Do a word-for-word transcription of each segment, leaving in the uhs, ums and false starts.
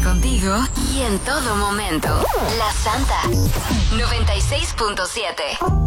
contigo y en todo momento. La Santa noventa y seis punto siete.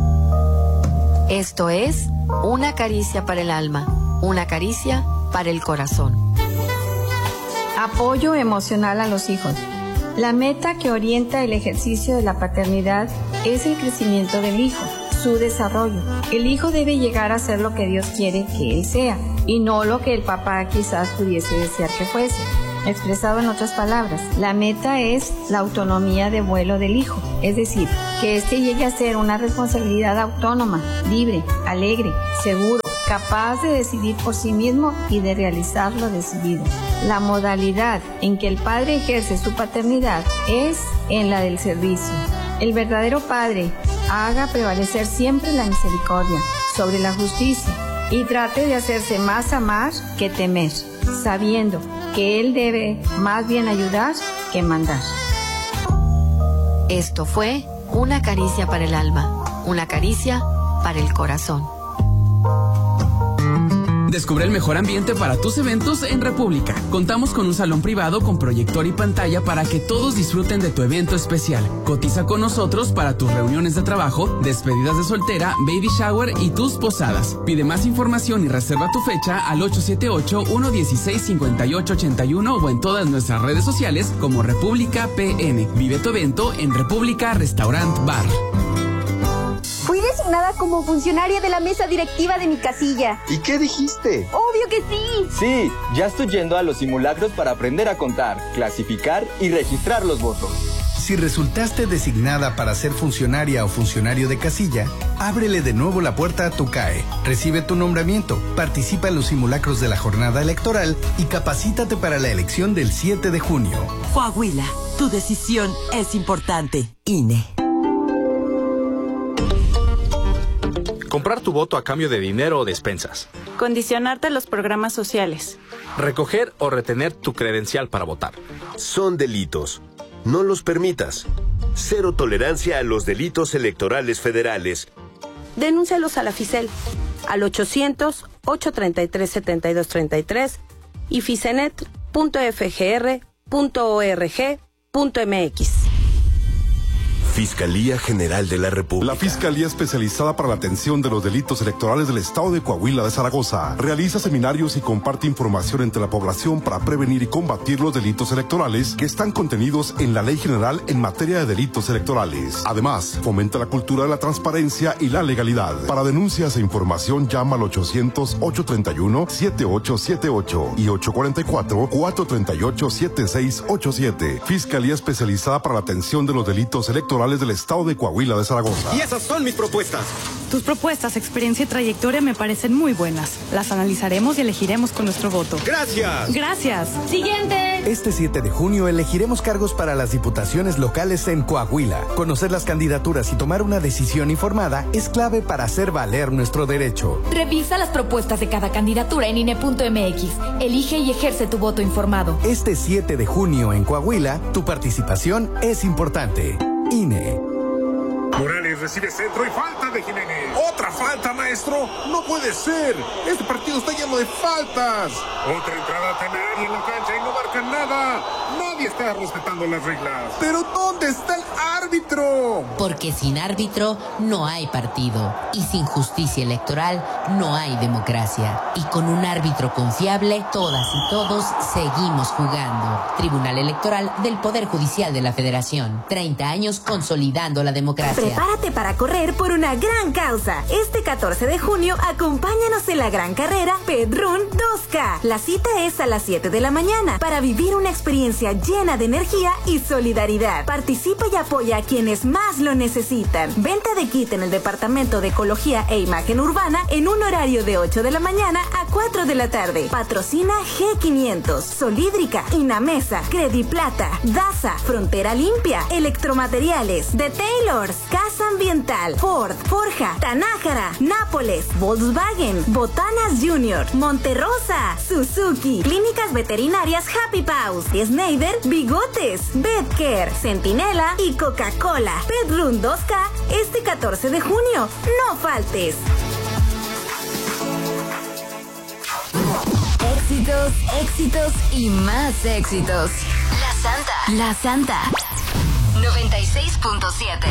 Esto es Una caricia para el alma, una caricia para el corazón. Apoyo emocional a los hijos. La meta que orienta el ejercicio de la paternidad es el crecimiento del hijo, su desarrollo. El hijo debe llegar a ser lo que Dios quiere que él sea y no lo que el papá quizás pudiese desear que fuese. Expresado en otras palabras, la meta es la autonomía de vuelo del hijo, es decir, que éste llegue a ser una responsabilidad autónoma, libre, alegre, seguro, capaz de decidir por sí mismo y de realizar lo decidido. La modalidad en que el padre ejerce su paternidad es en la del servicio. El verdadero padre haga prevalecer siempre la misericordia sobre la justicia y trate de hacerse más amar que temer, sabiendo que él debe más bien ayudar que mandar. Esto fue Una caricia para el alma, una caricia para el corazón. Descubre el mejor ambiente para tus eventos en República. Contamos con un salón privado con proyector y pantalla para que todos disfruten de tu evento especial. Cotiza con nosotros para tus reuniones de trabajo, despedidas de soltera, baby shower y tus posadas. Pide más información y reserva tu fecha al ocho siete ocho, uno uno seis, cinco ocho ocho uno o en todas nuestras redes sociales como República P N. Vive tu evento en República Restaurant Bar. Fui designada como funcionaria de la mesa directiva de mi casilla. ¿Y qué dijiste? ¡Obvio que sí! Sí, ya estoy yendo a los simulacros para aprender a contar, clasificar y registrar los votos. Si resultaste designada para ser funcionaria o funcionario de casilla, ábrele de nuevo la puerta a tu C A E. Recibe tu nombramiento, participa en los simulacros de la jornada electoral y capacítate para la elección del siete de junio. Coahuila, tu decisión es importante. I N E. Comprar tu voto a cambio de dinero o despensas. Condicionarte a los programas sociales. Recoger o retener tu credencial para votar. Son delitos. No los permitas. Cero tolerancia a los delitos electorales federales. Denúncialos a la FICEL al ochocientos, ocho treinta y tres, setenta y dos treinta y tres y ficenet punto f g r punto org punto m x. Fiscalía General de la República. La Fiscalía Especializada para la Atención de los Delitos Electorales del Estado de Coahuila de Zaragoza realiza seminarios y comparte información entre la población para prevenir y combatir los delitos electorales que están contenidos en la Ley General en materia de delitos electorales. Además, fomenta la cultura de la transparencia y la legalidad. Para denuncias e información llama al ochocientos, ocho treinta y uno, siete ocho siete ocho y ocho cuatro cuatro, cuatro tres ocho, siete seis ocho siete. Fiscalía Especializada para la Atención de los Delitos Electorales del Estado de Coahuila de Zaragoza. Y esas son mis propuestas. Tus propuestas, experiencia y trayectoria me parecen muy buenas. Las analizaremos y elegiremos con nuestro voto. Gracias. Gracias. Siguiente. Este siete de junio elegiremos cargos para las diputaciones locales en Coahuila. Conocer las candidaturas y tomar una decisión informada es clave para hacer valer nuestro derecho. Revisa las propuestas de cada candidatura en I N E punto m x. Elige y ejerce tu voto informado. Este siete de junio en Coahuila, tu participación es importante. I N E. Morales recibe centro y falta de Jiménez. ¡Otra falta, maestro! ¡No puede ser! ¡Este partido está lleno de faltas! Otra entrada temeraria en la cancha y no marcan nada. Nadie está respetando las reglas. ¿Pero dónde está el árbitro? Porque sin árbitro no hay partido. Y sin justicia electoral no hay democracia. Y con un árbitro confiable, todas y todos seguimos jugando. Tribunal Electoral del Poder Judicial de la Federación. treinta años consolidando la democracia. Prepárate para correr por una gran causa. Este catorce de junio, acompáñanos en la gran carrera Pedrún dos K. La cita es a las siete de la mañana para vivir una experiencia llena de energía y solidaridad. Participa y apoya a quienes más lo necesitan. Venta de kit en el Departamento de Ecología e Imagen Urbana en un horario de ocho de la mañana a cuatro de la tarde. Patrocina G quinientos, Solídrica, Inamesa, Crediplata, Daza, Frontera Limpia, Electromateriales, The Taylors, Casa Ambiental, Ford, Forja, Tanájara, Nápoles, Volkswagen, Botanas Junior, Monterrosa, Suzuki, Clínicas Veterinarias Happy Paws, Schneider, Bigotes, Bedcare, Centinela y Coca-Cola. Pedrún dos K este catorce de junio. No faltes. Éxitos, éxitos y más éxitos. La Santa. La Santa. noventa y seis punto siete.